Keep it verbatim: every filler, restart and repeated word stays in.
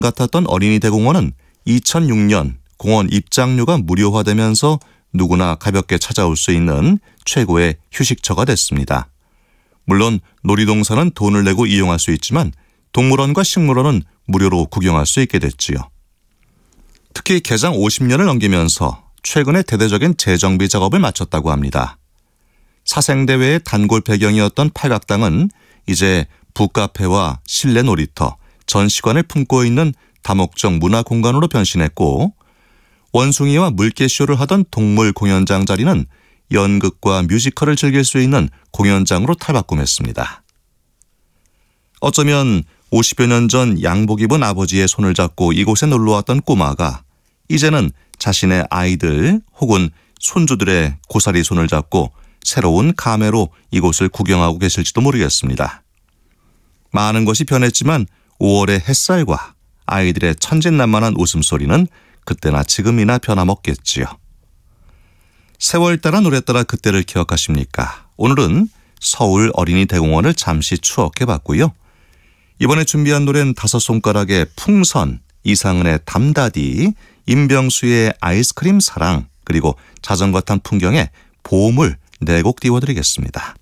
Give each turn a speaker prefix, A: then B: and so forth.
A: 같았던 어린이 대공원은 이천육 년 공원 입장료가 무료화되면서 누구나 가볍게 찾아올 수 있는 최고의 휴식처가 됐습니다. 물론 놀이동산은 돈을 내고 이용할 수 있지만 동물원과 식물원은 무료로 구경할 수 있게 됐지요. 특히 개장 오십 년을 넘기면서 최근에 대대적인 재정비 작업을 마쳤다고 합니다. 사생대회의 단골 배경이었던 팔각당은 이제 북카페와 실내 놀이터, 전시관을 품고 있는 다목적 문화 공간으로 변신했고, 원숭이와 물개쇼를 하던 동물 공연장 자리는 연극과 뮤지컬을 즐길 수 있는 공연장으로 탈바꿈했습니다. 어쩌면 오십여 년 전 양복 입은 아버지의 손을 잡고 이곳에 놀러왔던 꼬마가 이제는 자신의 아이들 혹은 손주들의 고사리 손을 잡고 새로운 감회로 이곳을 구경하고 계실지도 모르겠습니다. 많은 것이 변했지만 오월의 햇살과 아이들의 천진난만한 웃음소리는 그때나 지금이나 변함없겠지요. 세월 따라 노래 따라 그때를 기억하십니까? 오늘은 서울 어린이 대공원을 잠시 추억해봤고요. 이번에 준비한 노래는 다섯 손가락의 풍선, 이상은의 담다디, 임병수의 아이스크림 사랑, 그리고 자전거 탄 풍경의 보물 네 곡 띄워드리겠습니다.